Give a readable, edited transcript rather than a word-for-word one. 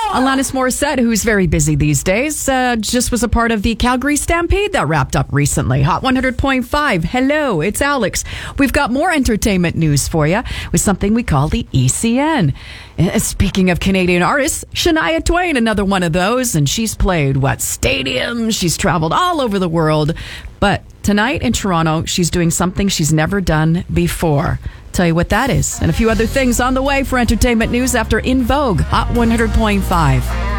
Alanis Morissette, who's very busy these days, just was a part of the Calgary Stampede that wrapped up recently. Hot 100.5. Hello, it's Alex. We've got more entertainment news for you with something we call the ECN. Speaking of Canadian artists, Shania Twain, another one of those, and she's played, stadiums? She's traveled all over the world. But tonight in Toronto, she's doing something she's never done before. Tell you what that is, and a few other things on the way for entertainment news after In Vogue, Hot 100.5.